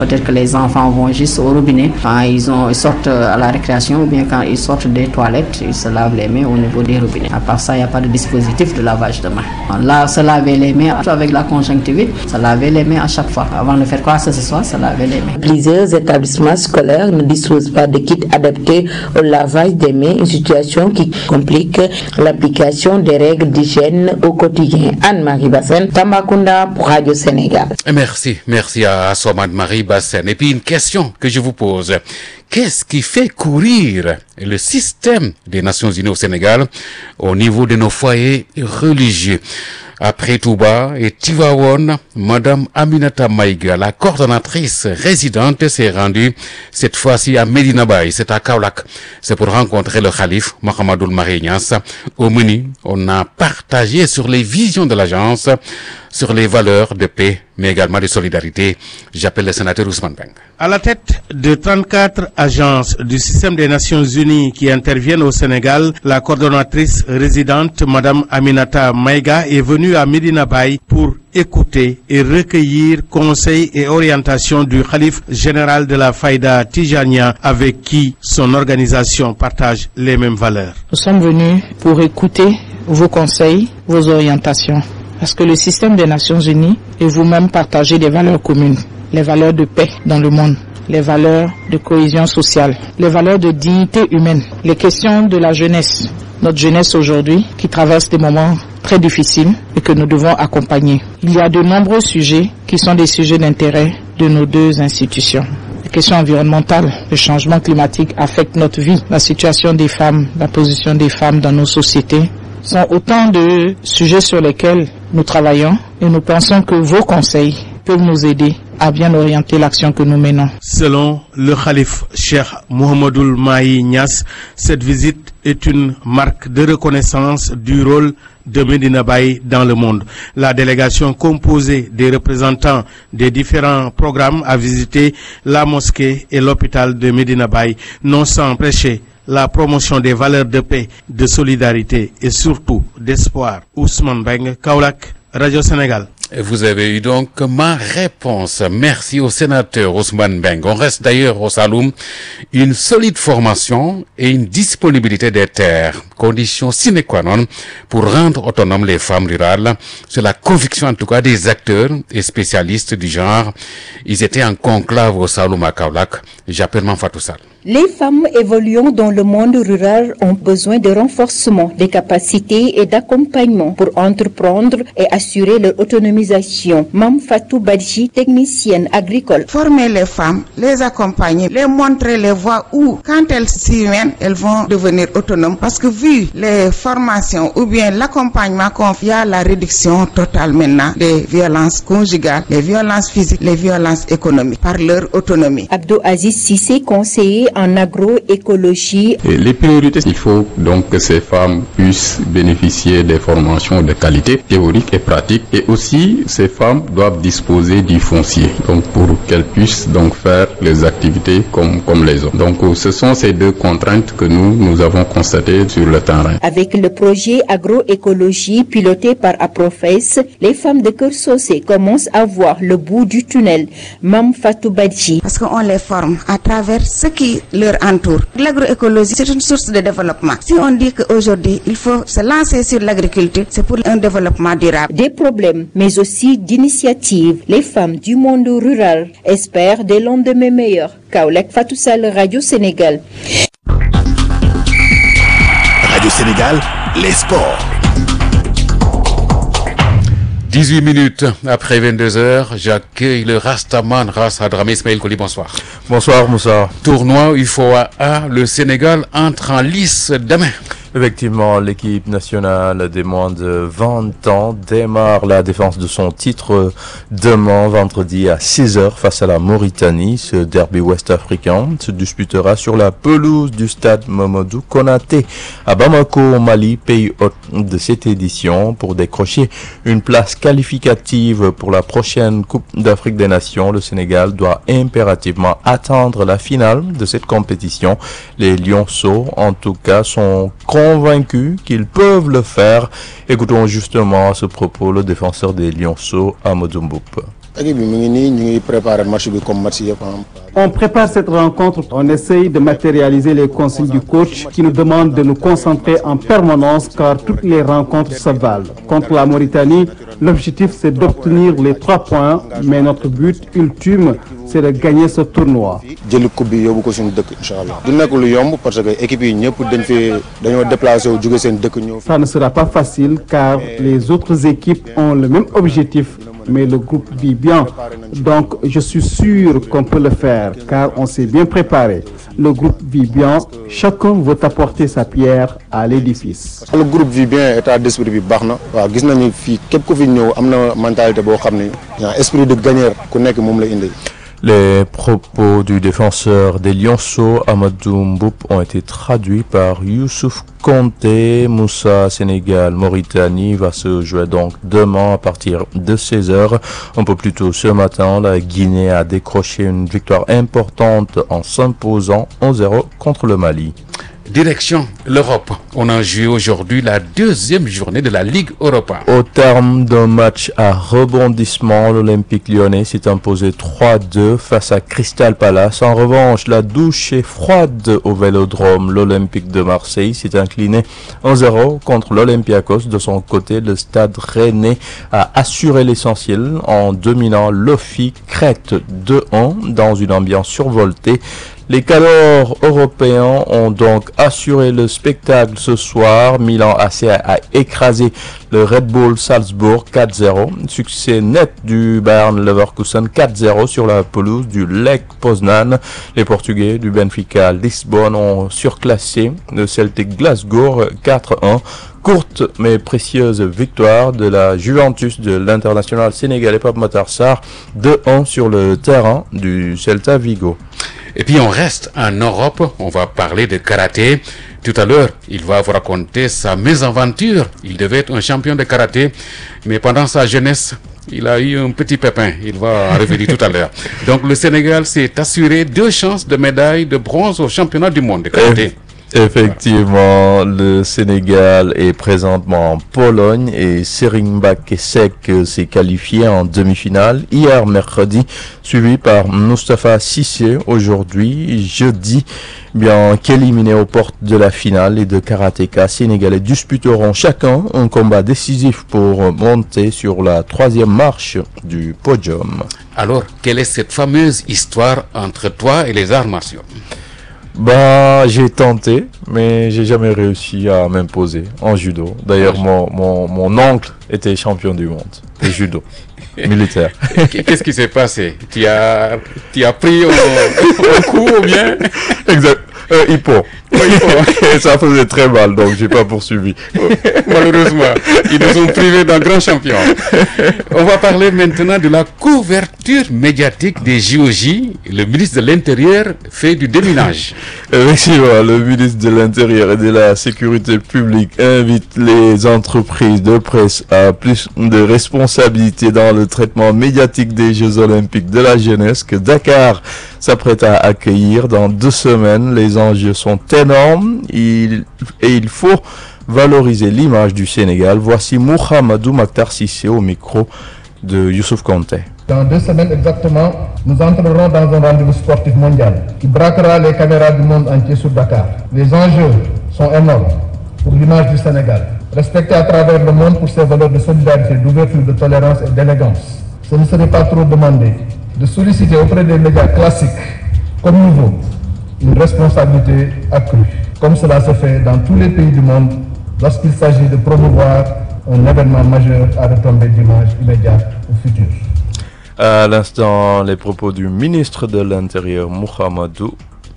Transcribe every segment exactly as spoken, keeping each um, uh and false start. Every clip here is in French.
Peut-être que les enfants vont juste au robinet quand ils, ont, ils sortent à la récréation ou bien quand ils sortent des toilettes, ils se lavent les mains au niveau des robinets. À part ça, il n'y a pas de dispositif de lavage de mains. Là, se laver les mains avec la conjonctivite, se laver les mains à chaque fois. Avant de faire quoi que ce soit, se laver les mains. Plusieurs établissements scolaires ne disposent pas de kits adaptés au lavage des mains, une situation qui complique l'application des règles d'hygiène au quotidien. Anne-Marie Bassène, Tambacounda pour Radio Sénégal. Merci, merci à Sommane Marie Bassène. Et puis une question que je vous pose. Qu'est-ce qui fait courir le système des Nations Unies au Sénégal au niveau de nos foyers religieux? Après Touba et Tivaouane, Madame Aminata Maïga, la coordonnatrice résidente, s'est rendue cette fois-ci à Medina Baye, c'est à Kaolack. C'est pour rencontrer le calife Mohamedoul Mahi Niass. Au menu, on a partagé sur les visions de l'agence, sur les valeurs de paix, mais également de solidarité. J'appelle le sénateur Ousmane Beng. À la tête de trente-quatre agences du système des Nations Unies qui interviennent au Sénégal, la coordonnatrice résidente, Madame Aminata Maïga, est venue à Medina Baye pour écouter et recueillir conseils et orientations du khalife général de la Faïda Tijania, avec qui son organisation partage les mêmes valeurs. Nous sommes venus pour écouter vos conseils, vos orientations. Parce que le système des Nations Unies et vous-même partagez des valeurs communes, les valeurs de paix dans le monde, les valeurs de cohésion sociale, les valeurs de dignité humaine, les questions de la jeunesse, notre jeunesse aujourd'hui qui traverse des moments très difficiles et que nous devons accompagner. Il y a de nombreux sujets qui sont des sujets d'intérêt de nos deux institutions. Les questions environnementales, le changement climatique affecte notre vie, la situation des femmes, la position des femmes dans nos sociétés, sont autant de sujets sur lesquels nous travaillons et nous pensons que vos conseils peuvent nous aider à bien orienter l'action que nous menons. Selon le calife Cheikh Mohamedoul Mahi Niass, cette visite est une marque de reconnaissance du rôle de Medina Baye dans le monde. La délégation composée des représentants des différents programmes a visité la mosquée et l'hôpital de Medina Baye, non sans prêcher la promotion des valeurs de paix, de solidarité et surtout d'espoir. Ousmane Beng, Kaolack, Radio Sénégal. Vous avez eu donc ma réponse. Merci au sénateur Ousmane Beng. On reste d'ailleurs au Saloum. Une solide formation et une disponibilité des terres, conditions sine qua non pour rendre autonomes les femmes rurales. C'est la conviction en tout cas des acteurs et spécialistes du genre. Ils étaient en conclave au Saloum à Kaolack. J'appelle Manfatou Sall. Les femmes évoluant dans le monde rural ont besoin de renforcement des capacités et d'accompagnement pour entreprendre et assurer leur autonomisation. Mam Fatou Badji, technicienne agricole. Former les femmes, les accompagner, les montrer les voies où, quand elles s'y mènent, elles vont devenir autonomes. Parce que vu les formations ou bien l'accompagnement qu'on fait, il y a la réduction totale maintenant des violences conjugales, les violences physiques, les violences économiques par leur autonomie. Abdou Aziz Sissé, conseiller en agroécologie. Et les priorités, il faut donc que ces femmes puissent bénéficier des formations de qualité théorique et pratique, et aussi ces femmes doivent disposer du foncier, donc pour qu'elles puissent donc faire les activités comme comme les hommes. Donc ce sont ces deux contraintes que nous nous avons constatées sur le terrain. Avec le projet agroécologie piloté par Aprofes, les femmes de Keur Socé commencent à voir le bout du tunnel. Mam Fatou Badji. Parce qu'on les forme à travers ce qui leur entoure. L'agroécologie, c'est une source de développement. Si on dit qu'aujourd'hui, il faut se lancer sur l'agriculture, c'est pour un développement durable. Des problèmes, mais aussi d'initiatives. Les femmes du monde rural espèrent des lendemains meilleurs. Kaolack, Fatou Sall, Radio Sénégal. Radio Sénégal, les sports. dix-huit minutes après vingt-deux heures, j'accueille le Rastaman Ras Hadrami Ismaël Koli, bonsoir. Bonsoir Moussa. Tournoi U F O A A, le Sénégal entre en lice demain. Effectivement, l'équipe nationale des moins de vingt ans démarre la défense de son titre demain, vendredi à six heures face à la Mauritanie. Ce derby ouest-africain se disputera sur la pelouse du stade Mamadou Konaté à Bamako, au Mali, pays hôte de cette édition. Pour décrocher une place qualificative pour la prochaine Coupe d'Afrique des Nations, le Sénégal doit impérativement atteindre la finale de cette compétition. Les Lionceaux, en tout cas, sont convaincus qu'ils peuvent le faire. Écoutons justement à ce propos le défenseur des Lionceaux, Amadou Mboup. On prépare cette rencontre, on essaye de matérialiser les consignes du coach qui nous demande de nous concentrer en permanence car toutes les rencontres se valent. Contre la Mauritanie, l'objectif c'est d'obtenir les trois points, mais notre but ultime c'est de gagner ce tournoi. Ça ne sera pas facile car les autres équipes ont le même objectif, mais le groupe vit bien. Donc je suis sûr qu'on peut le faire car on s'est bien préparé. Le groupe vit bien, chacun veut apporter sa pierre à l'édifice. Le groupe vit bien, état d'esprit bi baxna. Wa gis nañu fi képp ku fi ñëw amna mentalité bo xamné esprit de gagneur ku nekk mom la indi. Les propos du défenseur des Lionceaux, Amadou Mboup, ont été traduits par Youssouf Konté. Moussa, Sénégal, Mauritanie va se jouer donc demain à partir de seize heures. Un peu plus tôt ce matin, la Guinée a décroché une victoire importante en s'imposant un zéro contre le Mali. Direction l'Europe. On a joué aujourd'hui la deuxième journée de la Ligue Europa. Au terme d'un match à rebondissement, l'Olympique lyonnais s'est imposé trois deux face à Crystal Palace. En revanche, la douche est froide au Vélodrome. L'Olympique de Marseille s'est incliné un zéro contre l'Olympiakos. De son côté, le Stade Rennais a assuré l'essentiel en dominant l'Ofi Crète deux un dans une ambiance survoltée. Les cadors européens ont donc assuré le spectacle ce soir. Milan A C a écrasé le Red Bull Salzbourg quatre zéro. Succès net du Bayern Leverkusen quatre zéro sur la pelouse du Lech Poznan. Les Portugais du Benfica Lisbonne ont surclassé le Celtic Glasgow quatre un. Courte mais précieuse victoire de la Juventus de l'international sénégalais Pape Matar Sarr deux un sur le terrain du Celta Vigo. Et puis on reste en Europe, on va parler de karaté. Tout à l'heure, il va vous raconter sa mésaventure. Il devait être un champion de karaté, mais pendant sa jeunesse, il a eu un petit pépin. Il va revenir tout à l'heure. Donc le Sénégal s'est assuré deux chances de médaille de bronze au championnat du monde de karaté. Effectivement, le Sénégal est présentement en Pologne et Serigne Kesek s'est qualifié en demi-finale hier mercredi, suivi par Moustapha Cissé aujourd'hui, jeudi, bien qu'éliminés aux portes de la finale. Les deux karatékas sénégalais disputeront chacun un combat décisif pour monter sur la troisième marche du podium. Alors, quelle est cette fameuse histoire entre toi et les arts martiaux? Bah, j'ai tenté, mais j'ai jamais réussi à m'imposer en judo. D'ailleurs, mon, mon, mon oncle était champion du monde de judo militaire. Qu'est-ce qui s'est passé? Tu as, tu as pris un, un coup ou bien? Exact. Euh, hippo. Et ça faisait très mal, donc j'ai pas poursuivi. Malheureusement, ils nous ont privés d'un grand champion. On va parler maintenant de la couverture médiatique des J O J. Le ministre de l'Intérieur fait du déminage. Effectivement, le ministre de l'Intérieur et de la Sécurité publique invite les entreprises de presse à plus de responsabilité dans le traitement médiatique des Jeux Olympiques de la jeunesse que Dakar s'apprête à accueillir dans deux semaines. Les enjeux sont énormes il, et il faut valoriser l'image du Sénégal. Voici Mohamedou Maktar Cissé au micro de Youssouf Konté. Dans deux semaines exactement, nous entrerons dans un rendez-vous sportif mondial qui braquera les caméras du monde entier sur Dakar. Les enjeux sont énormes pour l'image du Sénégal, respecté à travers le monde pour ses valeurs de solidarité, d'ouverture, de tolérance et d'élégance. Ce ne serait pas trop demandé de solliciter auprès des médias classiques comme nouveaux une responsabilité accrue, comme cela se fait dans tous les pays du monde lorsqu'il s'agit de promouvoir un événement majeur à retombée d'image immédiate ou future. À l'instant, les propos du ministre de l'Intérieur, Mohamedou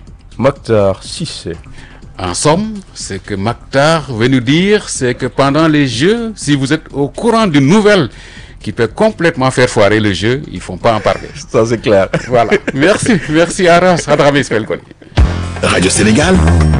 Maktar Cissé. En somme, ce que Maktar veut nous dire, c'est que pendant les Jeux, si vous êtes au courant d'une nouvelle qui peut complètement faire foirer le jeu, il ne faut pas en parler. Ça, c'est clair. Voilà. Merci. Merci, Aras. Adramé Spelkoni. Radio Sénégal.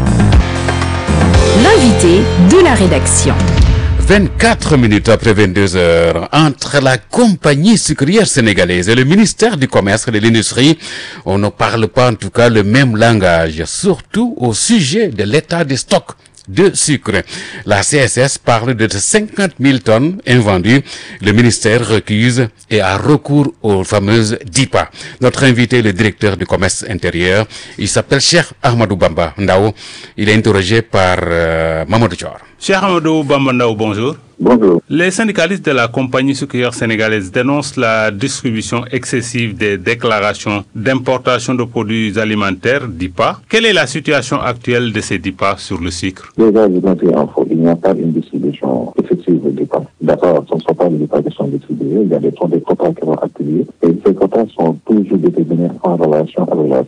L'invité de la rédaction. vingt-quatre minutes après vingt-deux heures, entre la compagnie sucrière sénégalaise et le ministère du Commerce et de l'Industrie, on ne parle pas en tout cas le même langage, surtout au sujet de l'état des stocks de sucre. La C S S parle de cinquante mille tonnes invendues. Le ministère recuse et a recours aux fameuses D I P A. Notre invité, le directeur du commerce intérieur, il s'appelle Cheikh Ahmadou Bamba Ndao. Il est interrogé par euh, Mamadou Thior. Cheikh Ahmadou Bamba Ndao, bonjour. Bonjour. Les syndicalistes de la compagnie sucrière sénégalaise dénoncent la distribution excessive des déclarations d'importation de produits alimentaires D I P A. Quelle est la situation actuelle de ces D I P A sur le sucre? Déjà, je vais dire info, il n'y a pas une distribution excessive de D I P A. D'accord, ce ne sont pas les D I P A qui sont distribués, il y a des, des quotas qui vont activer et ces quotas sont toujours déterminés en relation avec la